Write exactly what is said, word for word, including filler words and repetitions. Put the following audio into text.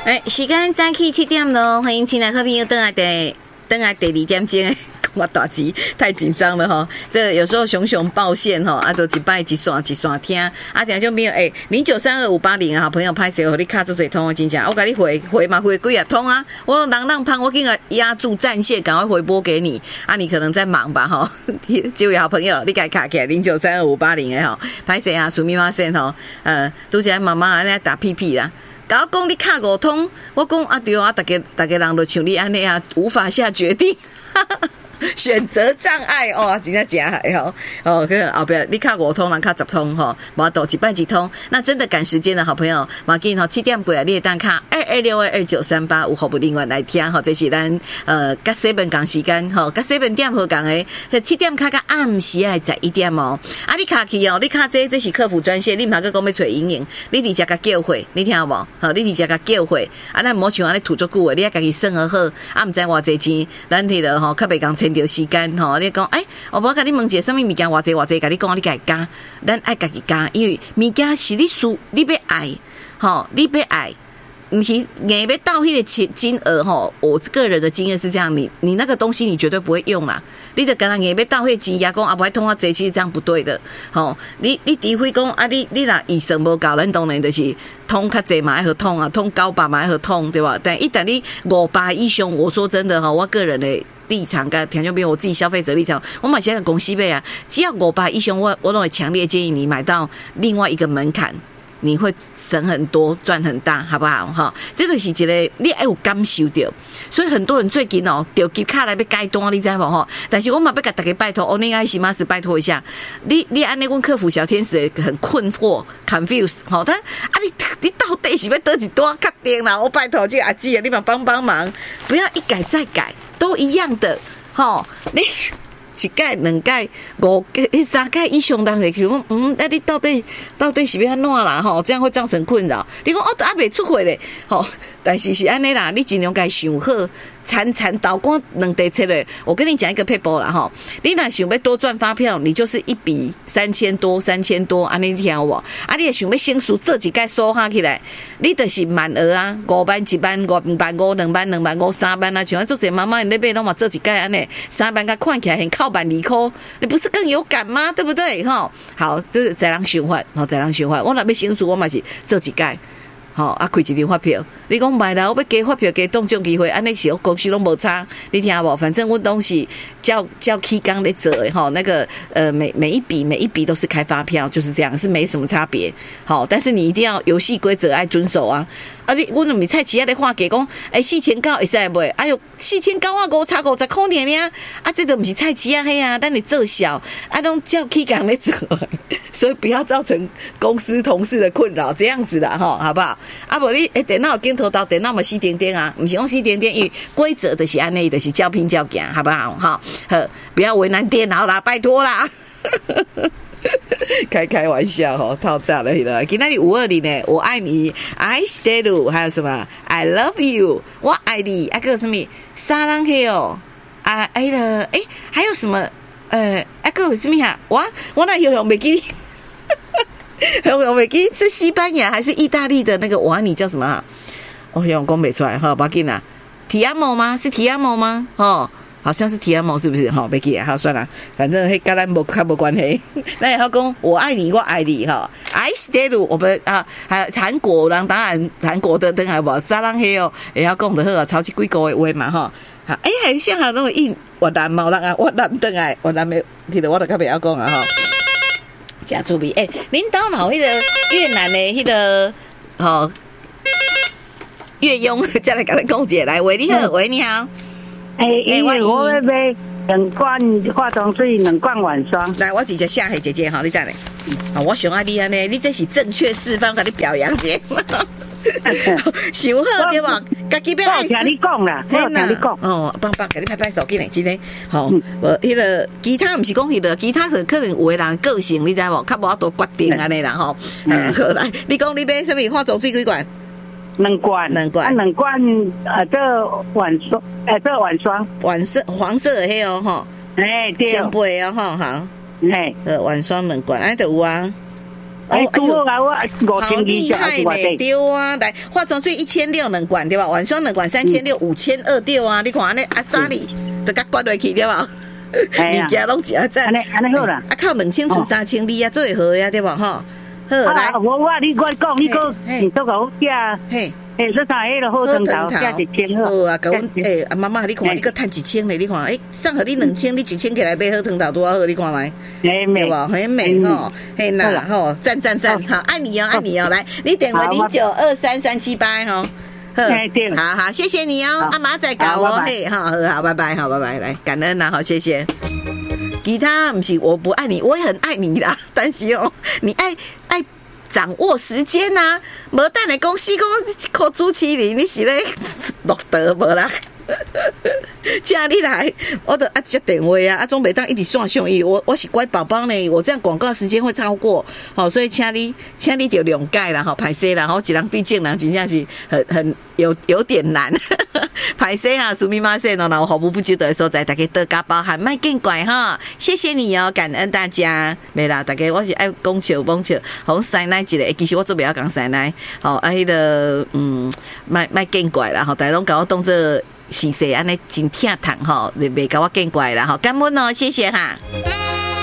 哎，时间早起七点咯，欢迎亲爱好朋友登来第登来第二点钟。我大急，太紧张了哈！这有时候熊熊报线哈，啊，都一摆一刷一刷听，啊，等下就没有哎，零九三二五八零啊，好朋友拍摄，我你卡住水通我真正，我给你回回嘛回几啊通啊，我人让胖，我给你压住战线，赶快回拨给你啊，你可能在忙吧哈，这位好朋友，你给卡起来零九三二五八零的哈，拍摄啊，数密码线哈，呃，都在妈妈在打屁屁啦。甲我讲你卡五通，我讲啊对啊，大家大家人都像你安尼啊，无法下决定。选择障碍哦，真的假的哦哦，跟后边你卡五通，人卡十通哈，无多一半几通。那真的赶时间的好朋友，马紧哈七点过来，你的单卡二二六二二九三八五，服务另外来听哈，这是咱呃甲西本港时间哈，甲西本点好讲诶，七点卡甲暗时爱十一点哦。啊，你卡去哦，你卡这这是客服专线，你毋通去讲要找莹莹，你直接甲叫回，你听有无？好，你直接甲叫回，啊，咱莫像安尼吐足久诶，你要家己算好好，啊，毋知偌济钱，咱摕着吼，较袂讲牵着时间吼，你讲哎，我无甲你问一下，什么物件偌济偌济，甲你讲，你家己加，咱爱家己加，因为物件是你需你要爱，吼，你要爱。不是硬要到那个钱金额吼，我个人的经验是这样，你你那个东西你绝对不会用啦，你得跟他硬要到那个钱呀，讲啊不会通话这其实这样不对的，吼，你你除非讲啊，你你若医生无够，咱当然就是通较济嘛爱好通啊，通九百嘛爱好通，对吧？但一旦你五百以上，我说真的哈，我个人的立场跟听众朋友我自己消费者立场，我买现在公司买啊，只要五百以上，我我都会强烈建议你买到另外一个门槛。你会省很多，赚很大，好不好？哈，这个是一个你要有感受到，所以很多人最近哦，丢机卡来要改单，你知无哈？但是我嘛要甲大家拜托，哦，你爱是吗？是拜托一下，你你按那问客服小天使很困惑 ，confuse， 好，他啊你你到底是要得几多确定啦？我拜托这阿姊啊，你嘛帮帮忙，不要一改再改，都一样的，哈，你。一改两改五改三改以上，人会想讲，嗯，那你到底到底是要安怎啦？吼，这样会造成困扰。你讲哦，都还没出货咧，吼，但是是安尼啦，你尽量该想好，残残倒光两地切咧。我跟你讲一个撇步啦，吼，你若想要多赚发票，你就是一笔三千多，三千多，安尼听有无？啊，你也想要先数做一改数下起来，你就是满额啊，五万一万五万五两万两万五三万啊，像做者妈妈你那边拢嘛做一改安尼，三万甲看起来很靠。万二块，你不是更有感吗？对不对？哈，好，就是在人想法，好，在人想法。我若要申诉，我嘛是做一届，好啊，开一张发票。你讲买啦，我要加发票，加动奖机会，安尼是公司拢无差。你听无？反正我东西叫叫 K 刚来做的哈，那个呃每每一笔每一笔都是开发票，就是这样，是没什么差别。好，但是你一定要游戏规则爱遵守啊。啊！你我咪菜市啊咧话价讲，诶四千九会使袂？哎呦，四千九啊五差五十块尔尔，啊，这都不是菜市啊嘿啊，但你做小啊，拢叫起工咧做，所以不要造成公司同事的困扰，这样子的哈，好不好？啊，无你诶电脑镜头到电脑嘛死点点啊，不是讲死点点，因为规则的是安内的是照拼照行，好不好？哈，呵，不要为难电脑啦，拜托啦。开开玩笑哈，套炸了了。今天五二零呢，我爱你 ，I stay you， 还有什么 ？I love you， 我爱你。啊，个什么？沙朗黑哦，啊，哎了，哎，还有什么？呃，啊个什么呀？我我那游泳没记，游泳没记是西班牙还是意大利的那个我爱你叫什么啊？我游泳讲没出来哈，不要紧啦。提阿莫吗？是提阿莫吗？哦。好像是提阿莫是不是？哈，没记啊，好算了，反正迄跟咱无较无关系。那也好讲，我爱你，我爱你哈。I stay you， 我们啊，还有韩国人，当然韩国的等下无沙朗黑哦，也要讲得好啊，超级几个的话嘛哈。好，哎呀，像下那个印越南冇人啊，越南等下越南没，其实我都较袂晓讲啊哈。真趣味，哎，恁兜有迄个越南的迄个吼越佣，再来甲咱讲一下来，喂你好，喂你好。 哎，因为我要买两罐化妆水，两罐晚霜。 来，我直接下黑姐姐哈，你等下。啊，我想啊你安尼，你这是正确示范，给你表扬者。想好对吧？家己要爱。我听你讲啦，我听你讲。 哦，棒棒，给你拍拍手，进来，真的。好，我迄个其他不是讲迄个，其他可可能有的人个性，你知无？较无法度决定安尼啦吼。嗯，好来，你讲你买什么化妆水几罐？ 两罐， 两罐， 啊，两罐，呃，这晚霜，哎，这晚霜， 晚色黄色的迄哦，吼， 哎，对， 香杯哦，吼，好， 哎， 呃，晚霜两罐，哎，都有啊， 哎，拄好啊，我五千二厉害呢，对啊，来化妆水一千六两罐对吧？晚霜两罐三千六，五千二对啊，你看安尼阿莎莉就甲关落去对吧？物件拢是啊赞， 安尼安尼好啦， 啊靠两千除三千二啊，最好呀对吧？哈，好来， 我我你我讲你个，你都甲我寄，嘿。诶，这三个好汤头，加一千好。 好啊，甲阮诶，阿妈妈，你看你个趁一千咧，你看，诶，送互你两千，你一千起来买好汤头多好，你看卖，对吧？很美吼，嘿啦吼，赞赞赞，好，爱你哦，爱你哦，来，你点为零九二三三七八吼，好好，谢谢你哦，阿妈再搞哦，嘿，好好，拜拜，好，拜拜，来，感恩啦，好，谢谢。其他不是我不爱你，我也很爱你啦，但是哦，你爱爱。掌握时间呐、啊，无等来讲死讲靠主持人，你是咧落得无啦？请你来，我就啊接电话啊，啊总袂当一直线上伊，我我是乖宝宝呢，我这样广告时间会超过，好、哦，所以请你，请你就谅解啦，吼，歹势啦，吼，一人对正人真正是很很有有点难，歹势哈，苏密马线哦，然后服务不足的所在，大家多加包涵，卖见怪哈，谢谢你哦，感恩大家，没啦，大家我是爱讲笑讲笑，好塞奶一个，其实我做不要讲塞奶，好，啊迄个嗯，卖卖见怪啦，吼，大家拢甲我当做。是说安尼真疼痛吼，袂甲我见怪啦吼，感恩哦，谢谢哈。